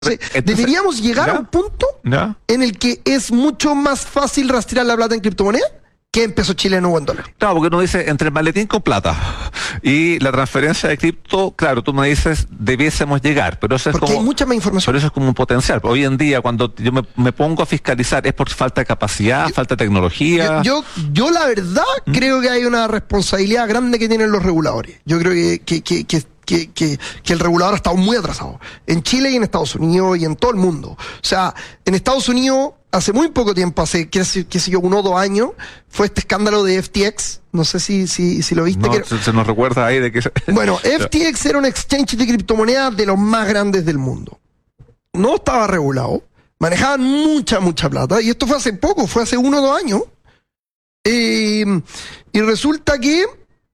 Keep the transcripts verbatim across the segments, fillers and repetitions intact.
Entonces, deberíamos llegar ¿ya? a un punto ¿ya? en el que es mucho más fácil rastrear la plata en criptomoneda que en peso chileno o en dólar. Claro, porque uno dice entre el maletín con plata y la transferencia de cripto, claro, tú me dices debiésemos llegar, pero eso es porque como... hay mucha más información. Pero eso es como un potencial. Hoy en día, cuando yo me, me pongo a fiscalizar, ¿es por falta de capacidad, yo, falta de tecnología? Yo, yo, yo la verdad, ¿Mm? creo que hay una responsabilidad grande que tienen los reguladores. Yo creo que, que, que, que Que, que, que el regulador ha estado muy atrasado en Chile y en Estados Unidos y en todo el mundo. O sea, en Estados Unidos hace muy poco tiempo, hace qué sé, qué sé yo, uno o dos años, fue este escándalo de F T X. No sé si, si, si lo viste. No, que... se, se nos recuerda ahí de que... Bueno, F T X era un exchange de criptomonedas de los más grandes del mundo. No estaba regulado, manejaban mucha, mucha plata, y esto fue hace poco, fue hace uno o dos años. Eh, y resulta que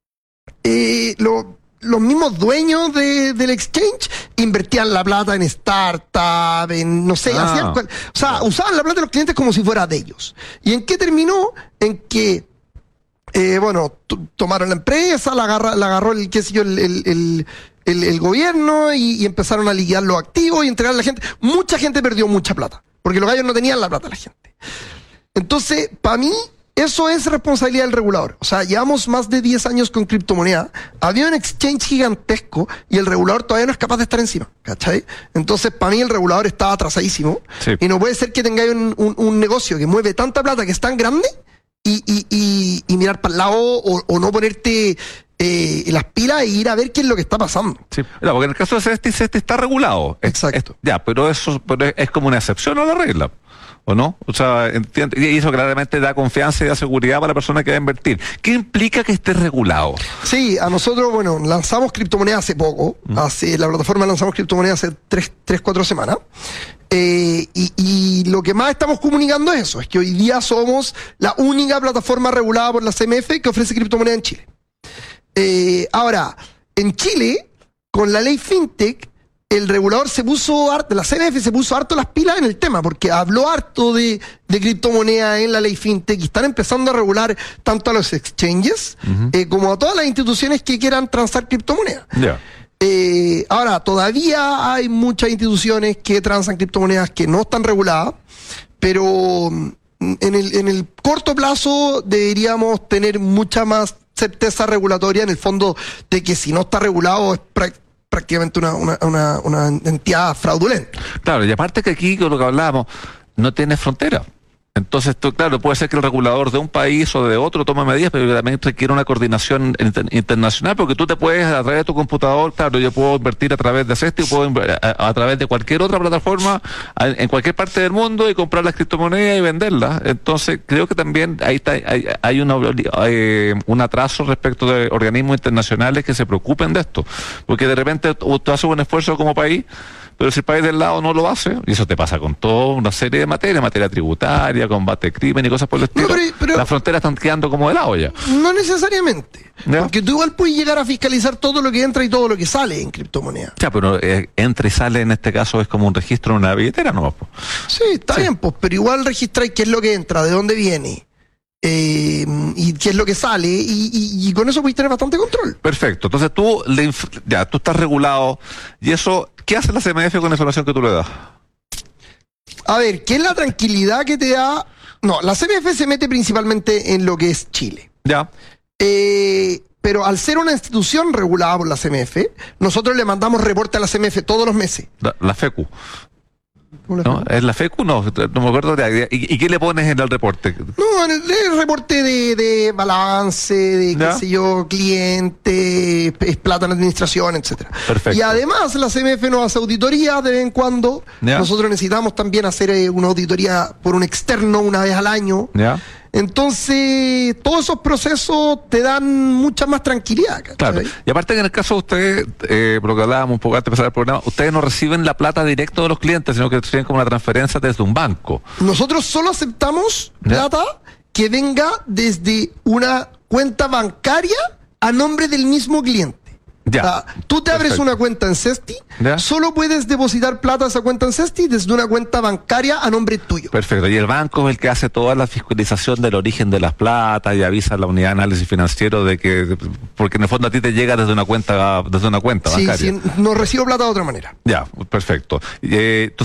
eh, lo los mismos dueños de, del exchange invertían la plata en startup, en no sé, ah, hacían cual, o sea, usaban la plata de los clientes como si fuera de ellos. ¿Y en qué terminó? En que, eh, bueno, tomaron la empresa, la, agarra, la agarró el, qué sé yo, el, el, el, el, el gobierno y, y empezaron a liquidar los activos y entregar a la gente. Mucha gente perdió mucha plata, porque los gallos no tenían la plata de la gente. Entonces, para mí, eso es responsabilidad del regulador. O sea, llevamos más de diez años con criptomoneda. Había un exchange gigantesco y el regulador todavía no es capaz de estar encima, ¿cachai? Entonces, para mí el regulador está atrasadísimo. Sí. Y no puede ser que tengáis un, un, un negocio que mueve tanta plata que es tan grande y, y, y, y mirar para el lado o, o no ponerte eh, las pilas e ir a ver qué es lo que está pasando. Sí, no, porque en el caso de Cesti, Cesti está regulado. Exacto. Es, ya, pero eso pero es como una excepción a la regla. ¿O no? O sea, entiende, y eso claramente da confianza y da seguridad para la persona que va a invertir. ¿Qué implica que esté regulado? Sí, a nosotros, bueno, lanzamos criptomonedas hace poco. ¿Mm? Hace, la plataforma lanzamos criptomonedas hace tres, tres, cuatro semanas. Eh, y, y lo que más estamos comunicando es eso, es que hoy día somos la única plataforma regulada por la C M F que ofrece criptomonedas en Chile. Eh, ahora, en Chile, con la ley FinTech, el regulador se puso harto, la C M F se puso harto las pilas en el tema, porque habló harto de, de criptomonedas en la ley FinTech y están empezando a regular tanto a los exchanges uh-huh. eh, como a todas las instituciones que quieran transar criptomonedas. Yeah. Eh, ahora, todavía hay muchas instituciones que transan criptomonedas que no están reguladas, pero en el, en el corto plazo deberíamos tener mucha más certeza regulatoria en el fondo de que si no está regulado es prácticamente prácticamente una, una, una, una entidad fraudulenta. Claro, y aparte que aquí, con lo que hablábamos, no tiene frontera. Entonces, esto, claro, puede ser que el regulador de un país o de otro tome medidas, pero también requiere una coordinación inter internacional, porque tú te puedes, a través de tu computador, claro, yo puedo invertir a través de Cesti, puedo a, a través de cualquier otra plataforma, a, en cualquier parte del mundo, y comprar las criptomonedas y venderlas. Entonces, creo que también ahí está, hay, hay una, eh, un atraso respecto de organismos internacionales que se preocupen de esto, porque de repente tú, tú haces un esfuerzo como país, pero si el país del lado no lo hace, y eso te pasa con toda una serie de materias, materia tributaria, combate crimen y cosas por el estilo, no, pero, pero, las fronteras están quedando como de lado ya. No necesariamente, ¿ya? Porque tú igual puedes llegar a fiscalizar todo lo que entra y todo lo que sale en criptomonedas. Ya, pero eh, entra y sale en este caso es como un registro en una billetera, ¿no? Sí, está sí. bien, pues, pero igual registráis qué es lo que entra, de dónde viene. Eh, y qué es lo que sale y, y, y con eso puedes tener bastante control. Perfecto, entonces tú le ya tú estás regulado y eso, ¿qué hace la C M F con la información que tú le das? A ver, ¿qué es la tranquilidad que te da? No, la C M F se mete principalmente en lo que es Chile. Ya. Eh, pero al ser una institución regulada por la C M F, nosotros le mandamos reporte a la C M F todos los meses. La, la FECU. ¿No? ¿Es la FECU? No, no me acuerdo. De, ¿y, ¿Y qué le pones en el reporte? No, en el, el reporte de, de balance, de ¿Ya? qué sé yo, cliente, es plata en administración, etcétera. Perfecto. Y además la C M F nos hace auditoría de vez en cuando. ¿Ya? Nosotros necesitamos también hacer eh, una auditoría por un externo una vez al año. ¿Ya? Entonces, todos esos procesos te dan mucha más tranquilidad. ¿cachai? Claro. Y aparte que en el caso de ustedes, eh, por lo que hablábamos un poco antes de empezar el programa, ustedes no reciben la plata directo de los clientes, sino que reciben como una transferencia desde un banco. Nosotros solo aceptamos ¿Ya? plata que venga desde una cuenta bancaria a nombre del mismo cliente. Ya. O sea, tú te abres Perfecto. una cuenta en Cesti, Ya. solo puedes depositar plata a esa cuenta en Cesti desde una cuenta bancaria a nombre tuyo. Perfecto. Y el banco es el que hace toda la fiscalización del origen de las platas y avisa a la unidad de análisis financiero de que, porque en el fondo a ti te llega desde una cuenta, desde una cuenta Sí, bancaria. sí, no recibo plata de otra manera. Ya, perfecto. Eh,